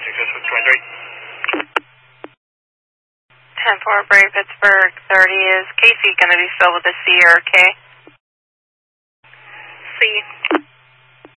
successful 23. 10-4 Brave Pittsburgh 30. Is Casey going to be filled with a C or a K? C.